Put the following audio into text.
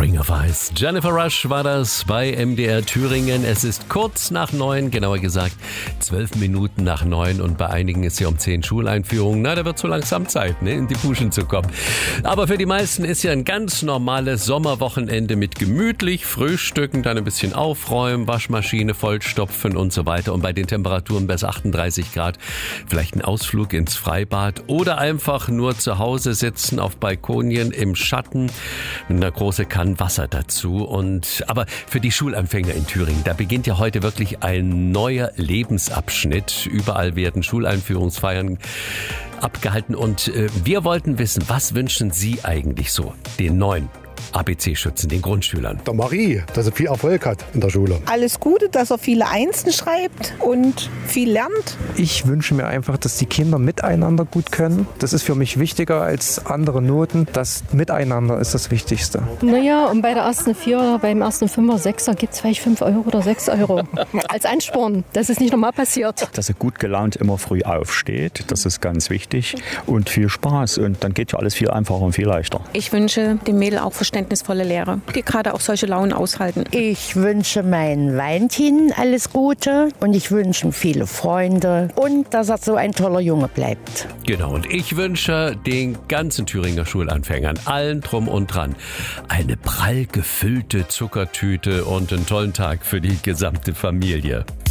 Ring of Ice. Jennifer Rush war das bei MDR Thüringen. Es ist kurz nach 9, genauer gesagt 12 Minuten nach 9 und bei einigen ist ja um 10 Schuleinführung. Na, da wird so langsam Zeit, in die Puschen zu kommen. Aber für die meisten ist ja ein ganz normales Sommerwochenende mit gemütlich Frühstücken, dann ein bisschen aufräumen, Waschmaschine vollstopfen und so weiter. Und bei den Temperaturen bis 38 Grad vielleicht ein Ausflug ins Freibad oder einfach nur zu Hause sitzen auf Balkonien im Schatten mit einer großen Kanne Wasser dazu. Aber für die Schulanfänger in Thüringen, da beginnt ja heute wirklich ein neuer Lebensabschnitt. Überall werden Schuleinführungsfeiern abgehalten und wir wollten wissen, was wünschen Sie eigentlich so den neuen ABC-Schützen, den Grundschülern? Der Marie, dass er viel Erfolg hat in der Schule. Alles Gute, dass er viele Einsen schreibt und viel lernt. Ich wünsche mir einfach, dass die Kinder miteinander gut können. Das ist für mich wichtiger als andere Noten. Das Miteinander ist das Wichtigste. Naja, und bei der ersten 4 oder beim ersten 5er, 6er gibt es vielleicht 5 Euro oder 6 Euro als Ansporn. Das ist nicht normal passiert. Dass er gut gelaunt immer früh aufsteht, das ist ganz wichtig. Und viel Spaß. Und dann geht ja alles viel einfacher und viel leichter. Ich wünsche dem Mädel auch verständnisvolle Lehrer, die gerade auch solche Launen aushalten. Ich wünsche meinen Valentin alles Gute und ich wünsche ihm viele Freunde und dass er so ein toller Junge bleibt. Genau, und ich wünsche den ganzen Thüringer Schulanfängern, allen drum und dran, eine prall gefüllte Zuckertüte und einen tollen Tag für die gesamte Familie.